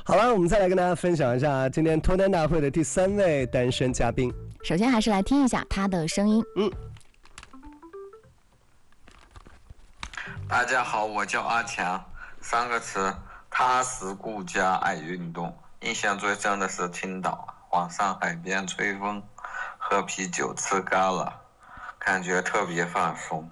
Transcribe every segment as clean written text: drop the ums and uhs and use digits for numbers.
好了，我们再来跟大家分享一下今天脱单大会的第3位单身嘉宾。 首先还是来听一下他的声音。 大家好，我叫阿强，3个词：踏实、顾家、爱运动。印象最深的是青岛，晚上海边吹风，喝啤酒吃嘎啦，感觉特别放松。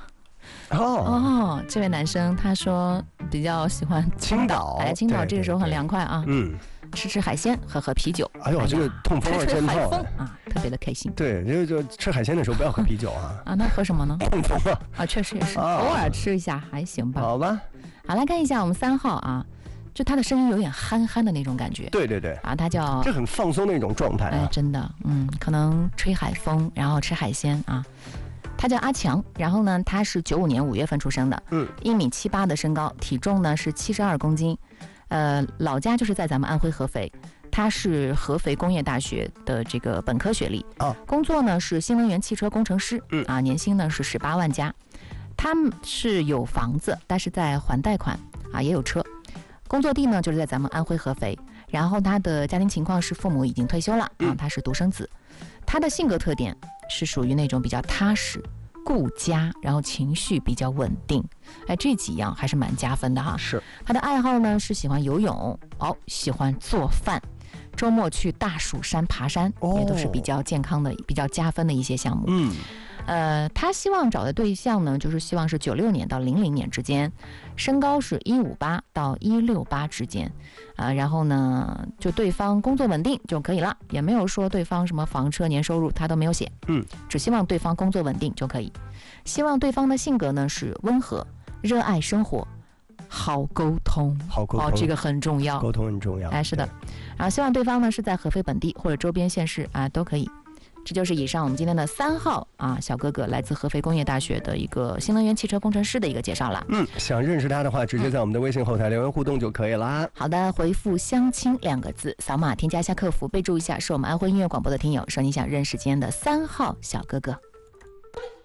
这位男生他说比较喜欢青岛，青岛这个时候很凉快啊。吃海鲜，喝啤酒。 哎呦，这个痛风味真透啊，特别的开心。 对，就吃海鲜的时候不要喝啤酒啊。 那喝什么呢？ 痛风啊，确实也是，偶尔吃一下还行吧。 好吧。 好，来看一下我们3号啊，就他的声音有点憨憨的那种感觉。 对啊，他叫这很放松的一种状态啊。 真的，可能吹海风，然后吃海鲜啊。他叫阿强，然后呢，他是95年5月份出生的，1.78米的身高，体重呢是72公斤，老家就是在咱们安徽合肥，他是合肥工业大学的这个本科学历，工作呢是新能源汽车工程师，年薪呢是18万加，他是有房子，但是在还贷款啊，也有车，工作地呢就是在咱们安徽合肥，然后他的家庭情况是父母已经退休了他是独生子，他的性格特点是属于那种比较踏实、顾家，然后情绪比较稳定，这几样还是蛮加分的哈。 是。 他的爱好呢是喜欢游泳，喜欢做饭，周末去大蜀山爬山，也都是比较健康的、比较加分的一些项目。他希望找的对象呢，就是希望是96年到00年之间，身高是158到168之间，然后呢，就对方工作稳定就可以了，也没有说对方什么房车年收入他都没有写，只希望对方工作稳定就可以。希望对方的性格呢是温和、热爱生活、好沟通，这个很重要， 沟通很重要。 是的。然后希望对方呢是在合肥本地或者周边县市都可以。这就是以上我们今天的3号小哥哥，来自合肥工业大学的一个新能源汽车工程师的一个介绍了。 想认识他的话，直接在我们的微信后台留言互动就可以啦。 好的，回复相亲2个字，扫码添加一下客服，备注一下是我们安徽音乐广播的听友，说你想认识今天的3号小哥哥。